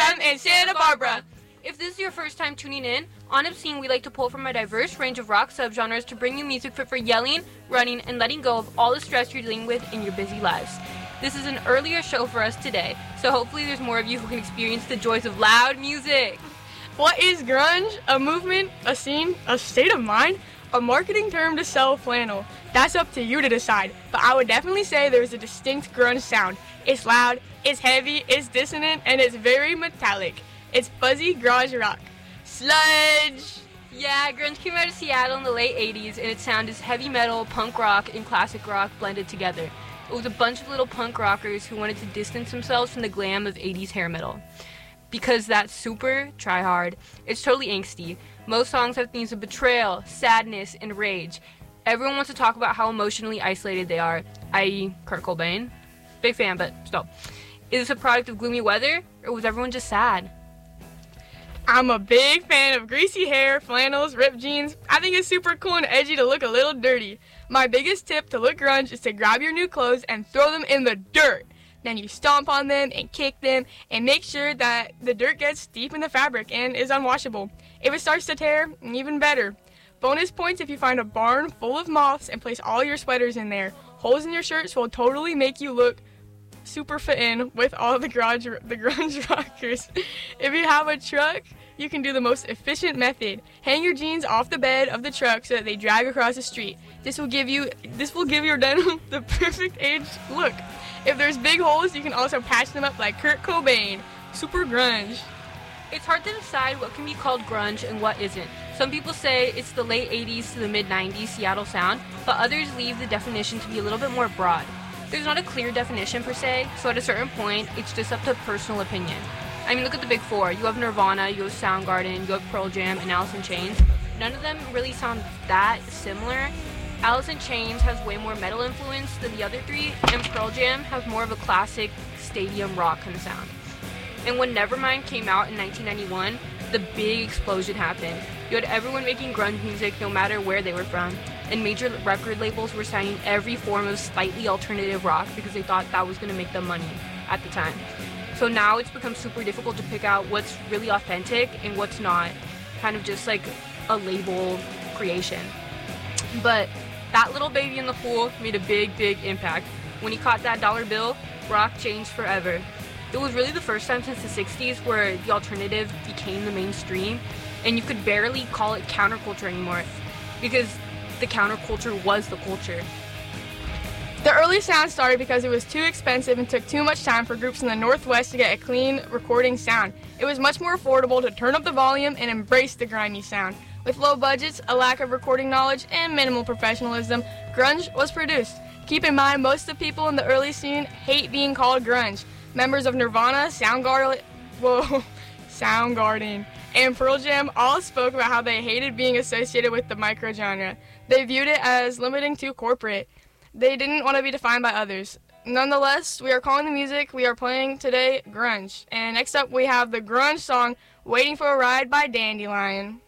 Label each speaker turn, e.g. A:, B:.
A: FM in Santa Barbara. If this is your first time tuning in, on Obscene we like to pull from a diverse range of rock subgenres to bring you music fit for yelling, running, and letting go of all the stress you're dealing with in your busy lives. This is an earlier show for us today, so hopefully there's more of you who can experience the joys of loud music.
B: What is grunge? A movement, a scene, a state of mind, a marketing term to sell flannel. That's up to you to decide, but I would definitely say there's a distinct grunge sound. It's loud, it's heavy, it's dissonant, and it's very metallic. It's fuzzy garage rock. Sludge!
A: Yeah, grunge came out of Seattle in the late 80s, and its sound is heavy metal, punk rock, and classic rock blended together. It was a bunch of little punk rockers who wanted to distance themselves from the glam of 80s hair metal. Because that's super try-hard, it's totally angsty. Most songs have themes of betrayal, sadness, and rage. Everyone wants to talk about how emotionally isolated they are, i.e. Kurt Cobain. Big fan, but still. Is this a product of gloomy weather, or was everyone just sad?
B: I'm a big fan of greasy hair, flannels, ripped jeans. I think it's super cool and edgy to look a little dirty. My biggest tip to look grunge is to grab your new clothes and throw them in the dirt. Then you stomp on them and kick them and make sure that the dirt gets deep in the fabric and is unwashable. If it starts to tear, even better. Bonus points if you find a barn full of moths and place all your sweaters in there. Holes in your shirts will totally make you look super fit in with all the grunge rockers. If you have a truck, you can do the most efficient method. Hang your jeans off the bed of the truck so that they drag across the street. This will give your denim the perfect age look. If there's big holes, you can also patch them up like Kurt Cobain. Super grunge.
A: It's hard to decide what can be called grunge and what isn't. Some people say it's the late 80s to the mid 90s Seattle sound, but others leave the definition to be a little bit more broad. There's not a clear definition per se, so at a certain point, it's just up to personal opinion. I mean, look at the big four. You have Nirvana, you have Soundgarden, you have Pearl Jam, and Alice in Chains. None of them really sound that similar. Alice in Chains has way more metal influence than the other three, and Pearl Jam has more of a classic stadium rock kind of sound. And when Nevermind came out in 1991, the big explosion happened. You had everyone making grunge music no matter where they were from, and major record labels were signing every form of slightly alternative rock because they thought that was going to make them money at the time. So now it's become super difficult to pick out what's really authentic and what's not, kind of just like a label creation. But that little baby in the pool made a big, big impact. When he caught that dollar bill, rock changed forever. It was really the first time since the 60s where the alternative became the mainstream, and you could barely call it counterculture anymore because the counterculture was the culture.
B: The early sound started because it was too expensive and took too much time for groups in the Northwest to get a clean recording sound. It was much more affordable to turn up the volume and embrace the grimy sound. With low budgets, a lack of recording knowledge, and minimal professionalism, grunge was produced. Keep in mind, most of the people in the early scene hate being called grunge. Members of Nirvana, Soundgarden, and Pearl Jam all spoke about how they hated being associated with the microgenre. They viewed it as limiting too corporate. They didn't want to be defined by others. Nonetheless, we are calling the music we are playing today grunge. And next up we have the grunge song Waiting for a Ride by Dandelion.